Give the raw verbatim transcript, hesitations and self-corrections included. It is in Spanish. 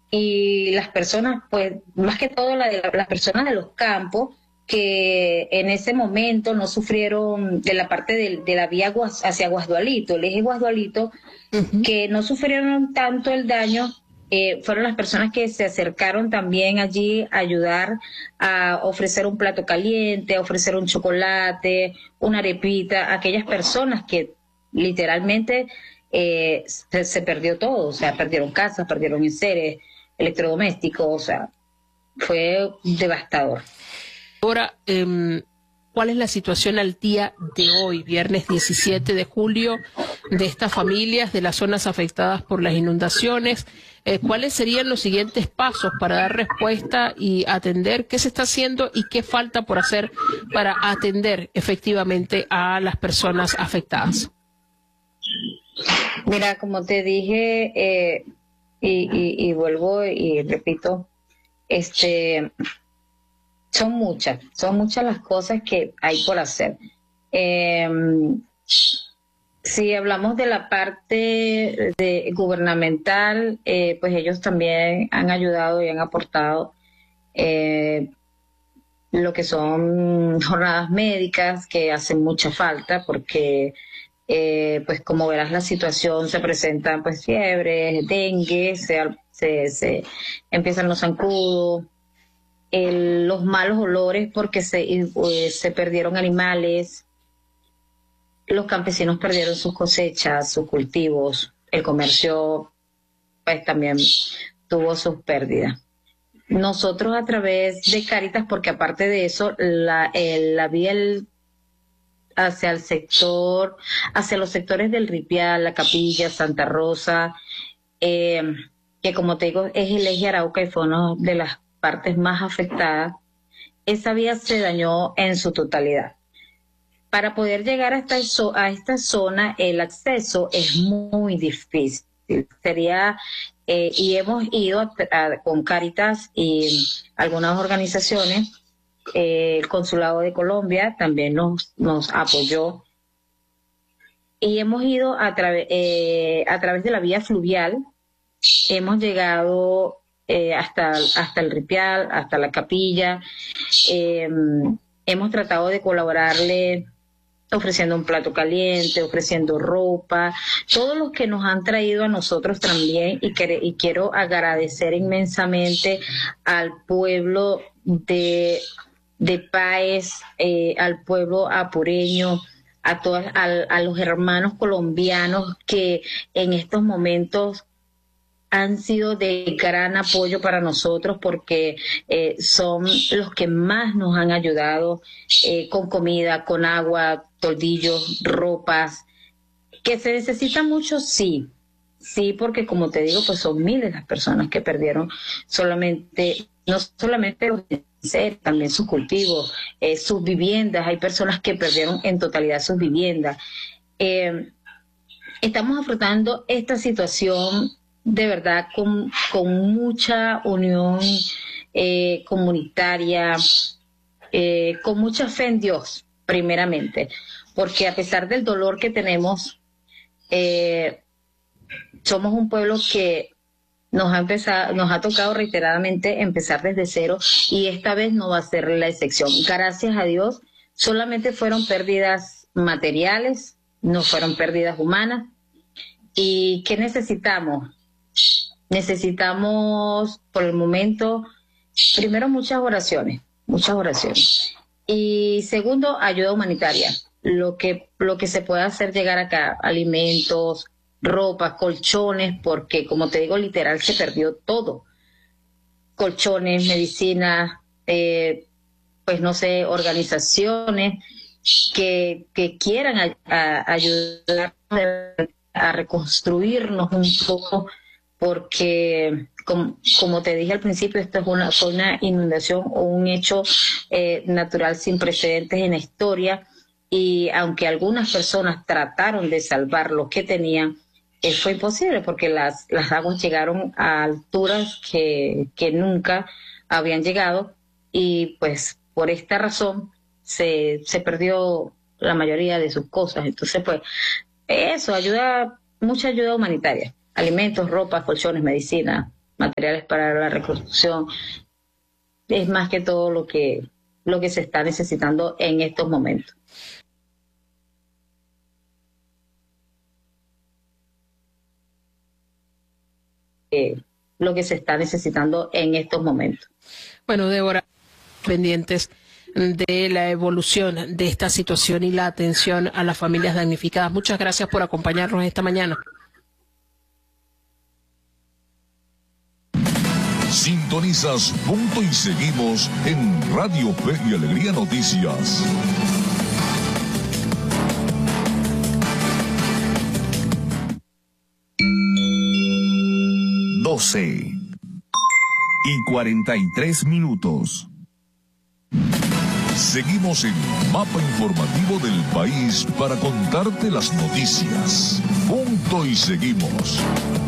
y las personas, pues, más que todo la de la- las personas de los campos, que en ese momento no sufrieron de la parte de, de la vía Guas- hacia Guasdualito, el eje Guasdualito, Ujú. que no sufrieron tanto el daño, eh, fueron las personas que se acercaron también allí a ayudar a ofrecer un plato caliente, a ofrecer un chocolate, una arepita, a aquellas personas que literalmente eh, se, se perdió todo, o sea, perdieron casas, perdieron enseres, electrodomésticos, o sea, fue devastador. Ahora, em, ¿cuál es la situación al día de hoy, viernes diecisiete de julio, de estas familias de las zonas afectadas por las inundaciones? Eh, ¿cuáles serían los siguientes pasos para dar respuesta y atender qué se está haciendo y qué falta por hacer para atender efectivamente a las personas afectadas? Mira, como te dije, eh, y, y, y vuelvo y repito, este, son muchas, son muchas las cosas que hay por hacer. Eh, si hablamos de la parte de gubernamental, eh, pues ellos también han ayudado y han aportado eh, lo que son jornadas médicas que hacen mucha falta porque eh, pues como verás la situación se presentan pues fiebres, dengue, se, se, se empiezan los zancudos, el, los malos olores porque se, eh, se perdieron animales, los campesinos perdieron sus cosechas, sus cultivos, el comercio pues también tuvo sus pérdidas. Nosotros a través de Cáritas, porque aparte de eso, la, el, la vía el, hacia el sector, hacia los sectores del Ripial, La Capilla, Santa Rosa, eh, que como te digo es el eje Arauca y fue una de las partes más afectadas, esa vía se dañó en su totalidad. Para poder llegar a esta, a esta zona, el acceso es muy difícil. Sería, eh, y hemos ido a, a, con Cáritas y algunas organizaciones, eh, el Consulado de Colombia también nos, nos apoyó, y hemos ido a, través eh, a través de la vía fluvial, hemos llegado eh, hasta, hasta el Ripial, hasta la Capilla, eh, hemos tratado de colaborarle ofreciendo un plato caliente, ofreciendo ropa, todos los que nos han traído a nosotros también, y, que, y quiero agradecer inmensamente al pueblo de, de Páez, eh, al pueblo apureño, a, todas, a, a los hermanos colombianos que en estos momentos han sido de gran apoyo para nosotros porque eh, son los que más nos han ayudado eh, con comida, con agua, toldillos, ropas. ¿Que se necesita mucho? Sí, sí, porque como te digo, pues son miles las personas que perdieron solamente, no solamente los seres, también sus cultivos, eh, sus viviendas. Hay personas que perdieron en totalidad sus viviendas. Eh, Estamos afrontando esta situación de verdad con, con mucha unión eh, comunitaria, eh, con mucha fe en Dios, primeramente, porque a pesar del dolor que tenemos, eh, somos un pueblo que nos ha empezado, nos ha tocado reiteradamente empezar desde cero, y esta vez no va a ser la excepción. Gracias a Dios, solamente fueron pérdidas materiales, no fueron pérdidas humanas. ¿Y qué necesitamos? Necesitamos, por el momento, primero muchas oraciones, muchas oraciones. Y segundo, ayuda humanitaria. Lo que, lo que se puede hacer llegar acá, alimentos, ropa, colchones, porque como te digo, literal se perdió todo. Colchones, medicina, eh, pues no sé, organizaciones que, que quieran a, a ayudar a reconstruirnos un poco, porque como, como te dije al principio, esto es una, fue una inundación o un hecho eh, natural sin precedentes en la historia, y aunque algunas personas trataron de salvar lo que tenían, eh, fue imposible porque las, las aguas llegaron a alturas que, que nunca habían llegado, y pues por esta razón se, se perdió la mayoría de sus cosas. Entonces, pues, eso, ayuda, mucha ayuda humanitaria, alimentos, ropa, colchones, medicina. materiales para la reconstrucción. Es más que todo lo que, lo que se está necesitando en estos momentos. Eh, lo que se está necesitando en estos momentos. Bueno, Débora, pendientes de la evolución de esta situación y la atención a las familias damnificadas. Muchas gracias por acompañarnos esta mañana. Sintonizas Punto y Seguimos en Radio Fe y Alegría Noticias. doce y cuarenta y tres minutos. Seguimos en Mapa Informativo del País para contarte las noticias. Punto y Seguimos.